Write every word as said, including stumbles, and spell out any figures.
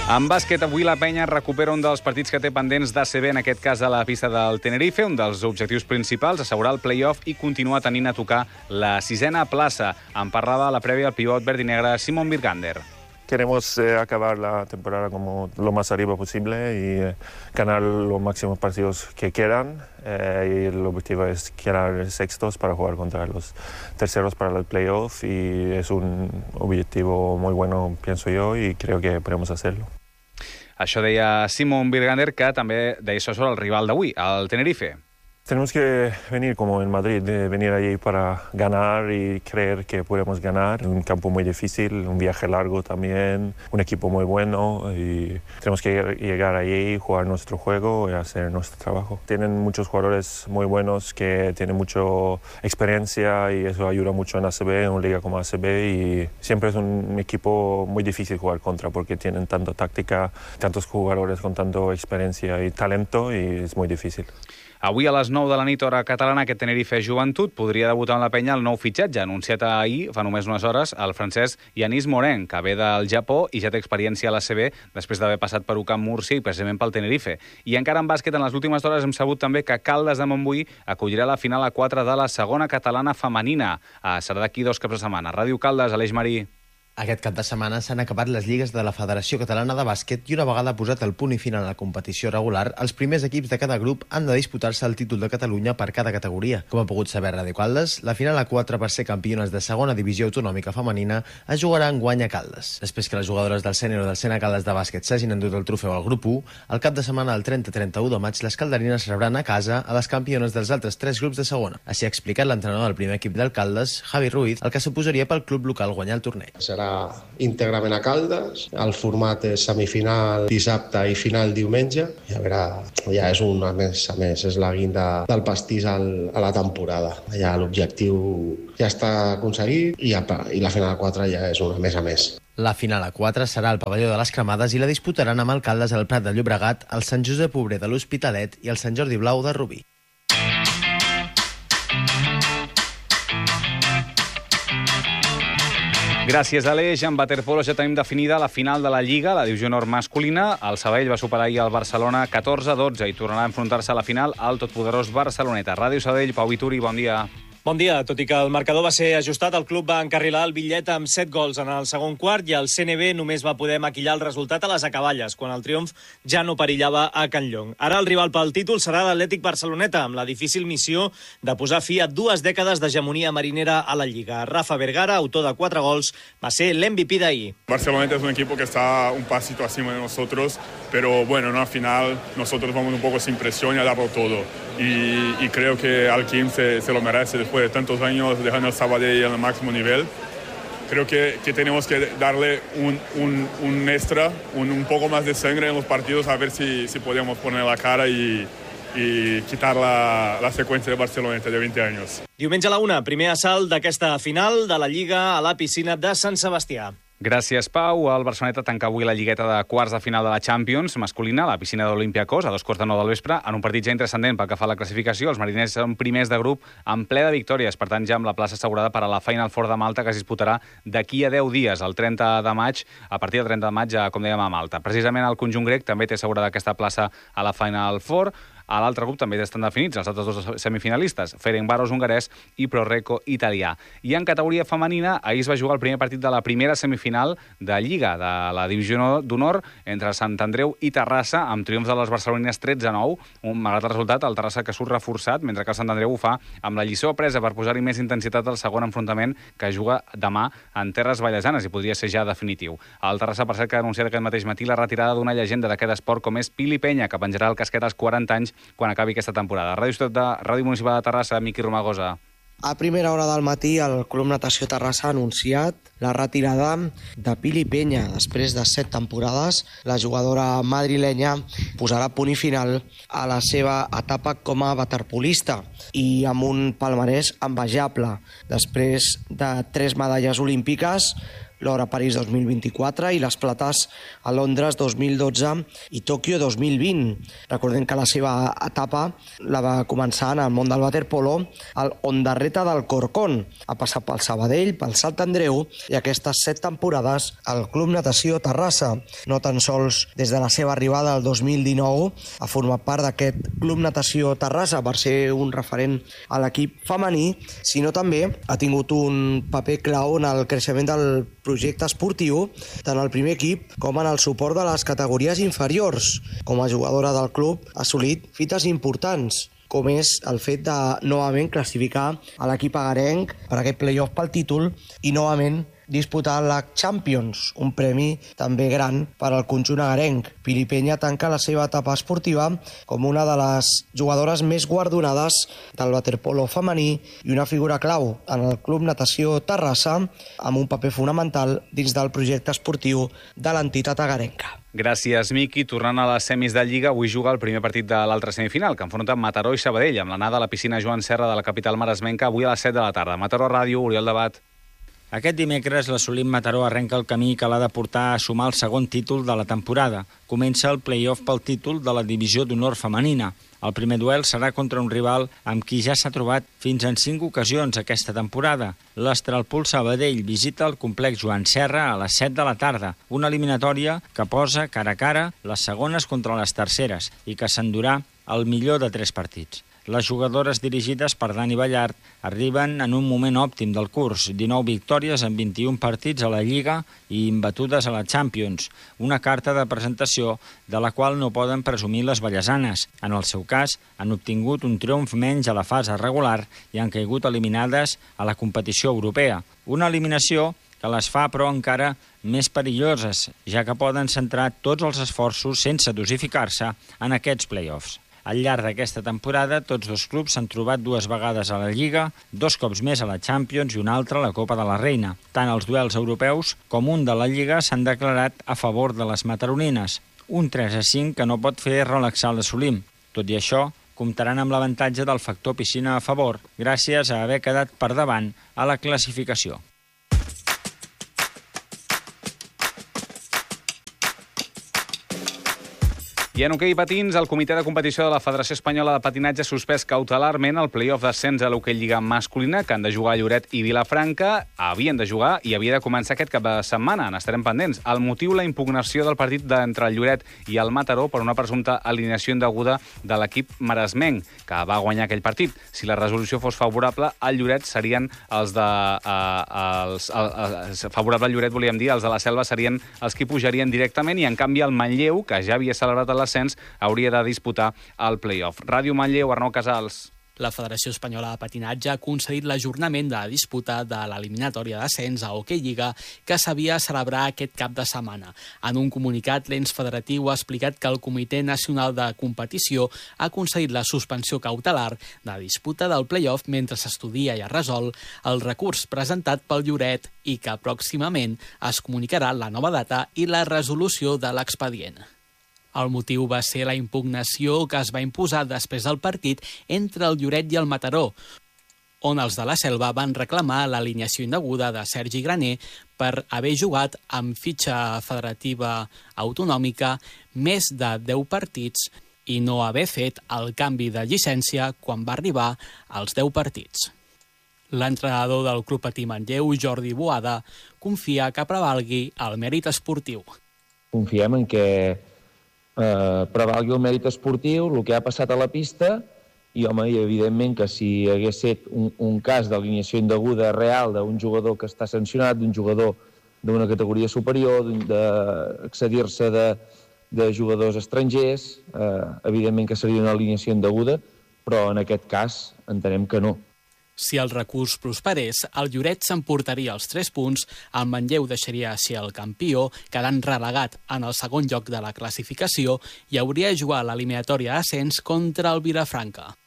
En bàsquet, avui la penya recupera un dels partits que té pendents d'A C B, en aquest cas a la pista del Tenerife. Un dels objectius principals, assegurar el play-off i continuar tenint a tocar la sisena plaça. En parlava a la prèvia el pivot verd i negre Simon Birgander. Queremos eh, acabar la temporada como lo más arriba posible y eh, ganar los máximos partidos que quedan. Eh, y el objetivo es quedar sextos para jugar contra los terceros para el playoff y es un objetivo muy bueno, pienso yo, y creo que podemos hacerlo. Això deia Simon Birgander, que també deia això sobre el rival d'avui, el Tenerife. Tenemos que venir como en Madrid, de venir allí para ganar y creer que podemos ganar. Un campo muy difícil, un viaje largo también, un equipo muy bueno y tenemos que llegar allí, jugar nuestro juego y hacer nuestro trabajo. Tienen muchos jugadores muy buenos que tienen mucha experiencia y eso ayuda mucho en A C B, en una liga como A C B, y siempre es un equipo muy difícil jugar contra porque tienen tanta táctica, tantos jugadores con tanta experiencia y talento y es muy difícil. Avui a les nou de la nit, hora catalana, aquest Tenerife Joventut podria debutar en la penya el nou fitxatge, anunciat ahir, fa només unes hores, el francès Yanis Morin, que ve del Japó i ja té experiència a l'A C B després d'haver passat per U C A M Múrcia i precisament pel Tenerife. I encara en bàsquet, en les últimes hores hem sabut també que Caldes de Montbui acollirà la final a quatre de la segona catalana femenina. Serà d'aquí dos caps de setmana. Ràdio Caldes, Aleix Marí. Aquest cap de setmana s'han acabat les lligues de la Federació Catalana de Bàsquet i una vegada posat el punt i final a la competició regular, els primers equips de cada grup han de disputar-se el títol de Catalunya per cada categoria. Com ha pogut saber Ràdio Caldes, la final a quatre per ser campiones de segona divisió autonòmica femenina es jugarà enguany a Caldes. Després que les jugadores del sènior del Sena Caldes de Bàsquet s'hagin endut el trofeu al grup u, el cap de setmana del trenta trenta u de maig les calderines rebran a casa a les campiones dels altres tres grups de segona. Així ha explicat l'entrenador del primer equip del Caldes, Javi Ruiz, el que suposaria pel club local guanyar el torneig. Serà íntegrament a Caldes, el format és semifinal dissabte i final diumenge, i a veure, ja és un a més a més, és la guinda del pastís al, a la temporada. Ja l'objectiu ja està aconseguit i, i la final a quatre ja és un a més a més. La final a quatre serà al pavelló de les Cremades i la disputaran amb el Caldes al Prat de Llobregat, el Sant Josep Obrer de l'Hospitalet i el Sant Jordi Blau de Rubí. Gràcies, Aleix. En waterpolo ja tenim definida la final de la Lliga, la divisió nord masculina. El Sabadell va superar ahir el Barcelona catorze a dotze i tornarà a enfrontar-se a la final al totpoderós Barceloneta. Ràdio Sabadell, Pau Vituri, bon dia. Bon dia. Tot i que el marcador va ser ajustat, el club va encarrilar el bitllet amb set gols en el segon quart i el C N B només va poder maquillar el resultat a les acaballes, quan el triomf ja no perillava a Can Llong. Ara el rival pel títol serà l'Atlètic Barceloneta, amb la difícil missió de posar fi a dues dècades d'hegemonia marinera a la Lliga. Rafa Vergara, autor de quatre gols, va ser l'M V P d'ahir. Barceloneta es un equipo que está un pasito encima de nosotros, pero bueno, ¿no? Al final nosotros vamos un poco sin presión y a darlo todo. Y, y creo que Alquim se, se lo merece después de tantos años dejando el Sabadell en el máximo nivel. Creo que, que tenemos que darle un, un, un extra, un, un poco más de sangre en los partidos, a ver si, si podemos poner la cara y, i quitar la, la seqüència de Barceloneta de vint anys. Diumenge a la una, primer assalt d'aquesta final de la Lliga a la piscina de Sant Sebastià. Gràcies, Pau. El Barceloneta tanca avui la lligueta de quarts de final de la Champions masculina a la piscina d'Olympiacos a dos quarts de nou del vespre, en un partit ja intrascendent pel que fa a la classificació. Els mariners són primers de grup en ple de victòries, per tant ja amb la plaça assegurada per a la Final Four de Malta, que es disputarà d'aquí a deu dies, el trenta de maig, a partir del trenta de maig, com dèiem, a Malta. Precisament el conjunt grec també té assegurada aquesta plaça a la Final Four. A l'altre grup també estan definits els altres dos semifinalistes, Ferencváros hongarès i Proreco italià. I en categoria femenina, ahir es va jugar el primer partit de la primera semifinal de Lliga de la Divisió d'Honor entre Sant Andreu i Terrassa, amb triomf de les barcelonines tretze a nou. Malgrat el resultat, el Terrassa que surt reforçat, mentre que el Sant Andreu ho fa amb la lliçó presa per posar-hi més intensitat al segon enfrontament que juga demà en terres vallesanes i podria ser ja definitiu. El Terrassa, per cert, que ha anunciat aquest mateix matí la retirada d'una llegenda d'aquest esport com és Pili Penya, que penjarà el casquet als quaranta anys quan acabi aquesta temporada. Ràdio Ciutat de Ràdio Municipal de Terrassa, Miqui Romagosa. A primera hora del matí, el Club Natació Terrassa ha anunciat la retirada de Pili Penya. Després de set temporades, la jugadora madrilenya posarà punt i final a la seva etapa com a waterpolista i amb un palmarès envejable. Després de tres medalles olímpiques, l'or a París dos mil vint-i-quatre i les plates a Londres dos mil dotze i Tòquio dos mil vint. Recordem que la seva etapa la va començar en el món del waterpolo al Ondarreta del Corcón. Ha passat pel Sabadell, pel Sant Andreu i aquestes set temporades al Club Natació Terrassa. No tan sols des de la seva arribada al dos mil dinou ha format part d'aquest Club Natació Terrassa per ser un referent a l'equip femení, sinó també ha tingut un paper clau en el creixement del projecte esportiu, tant al primer equip com en el suport de les categories inferiors. Com a jugadora del club ha assolit fites importants, com és el fet de novament classificar a l'equip agarenc per aquest play-off pel títol i novament disputar la Champions, un premi també gran per al conjunt agarenc. Pili Peña tanca la seva etapa esportiva com una de les jugadores més guardonades del waterpolo femení i una figura clau en el Club Natació Terrassa amb un paper fonamental dins del projecte esportiu de l'entitat agarenca. Gràcies, Miqui. Tornant a les semis de Lliga, avui juga el primer partit de l'altra semifinal, que enfronta Mataró i Sabadell, amb l'anada a la piscina Joan Serra de la capital maresmenca avui a les set de la tarda. Mataró Ràdio, Oriol Debat. Aquest dimecres l'assolit Mataró arrenca el camí que l'ha de portar a sumar el segon títol de la temporada. Comença el play-off pel títol de la divisió d'honor femenina. El primer duel serà contra un rival amb qui ja s'ha trobat fins en cinc ocasions aquesta temporada. L'Estralpol Sabadell visita el complex Joan Serra a les set de la tarda, una eliminatòria que posa cara a cara les segones contra les terceres i que s'endurà el millor de tres partits. Les jugadores dirigides per Dani Ballart arriben en un moment òptim del curs, dinou victòries en vint-i-un partits a la Lliga i imbatudes a la Champions, una carta de presentació de la qual no poden presumir les vallesanes. En el seu cas, han obtingut un triomf menys a la fase regular i han caigut eliminades a la competició europea. Una eliminació que les fa, però, encara més perilloses, ja que poden centrar tots els esforços sense dosificar-se en aquests play-offs. Al llarg d'aquesta temporada, tots dos clubs s'han trobat dues vegades a la Lliga, dos cops més a la Champions i un altre a la Copa de la Reina. Tant els duels europeus com un de la Lliga s'han declarat a favor de les mataronines, un tres a cinc que no pot fer relaxar l'Assolim. Tot i això, comptaran amb l'avantatge del factor piscina a favor, gràcies a haver quedat per davant a la classificació. I en hoquei patins, el comitè de competició de la Federació Espanyola de Patinatge ha suspès cautelarment el play-off d'ascens a l'hoquei lliga masculina, que han de jugar Lloret i Vilafranca, havien de jugar i havia de començar aquest cap de setmana. N'estarem pendents. El motiu, la impugnació del partit d'entre el Lloret i el Mataró per una presumpta alineació indeguda de l'equip maresmenc, que va guanyar aquell partit. Si la resolució fos favorable, al Lloret serien els de... Eh, els, els, favorable al Lloret, volíem dir, els de la Selva serien els que pujarien directament i, en canvi, el Manlleu, que ja havia celebrat el hauria de disputar el play-off. Ràdio Manlleu, Arnau Casals. La Federació Espanyola de Patinatge ha concedit l'ajornament de la disputa de l'eliminatòria d'ascens a Hoquei Lliga que s'havia de celebrar aquest cap de setmana. En un comunicat, l'ens federatiu ha explicat que el Comitè Nacional de Competició ha concedit la suspensió cautelar de la disputa del play-off mentre s'estudia i es resol el recurs presentat pel Lloret i que pròximament es comunicarà la nova data i la resolució de l'expedient. El motiu va ser la impugnació que es va imposar després del partit entre el Lloret i el Mataró, on els de la Selva van reclamar l'alineació indeguda de Sergi Graner per haver jugat amb fitxa federativa autonòmica més de deu partits i no haver fet el canvi de llicència quan va arribar als deu partits. L'entrenador del Club Patí Manlleu, Jordi Boada, confia que prevalgui el mèrit esportiu. Confiem en que Eh, prevalgui el mèrit esportiu, el que ha passat a la pista, i, home, i evidentment que si hagués estat un, un cas d'alineació indeguda real d'un jugador que està sancionat, d'un jugador d'una categoria superior, d'accedir-se de, de jugadors estrangers, eh, evidentment que seria una alineació indeguda, però en aquest cas entenem que no. Si el recurs prosperés, el Lloret s'emportaria els tres punts, el Manlleu deixaria ser el campió, quedant relegat en el segon lloc de la classificació i hauria de jugar l'eliminatòria d'ascens contra el Vilafranca.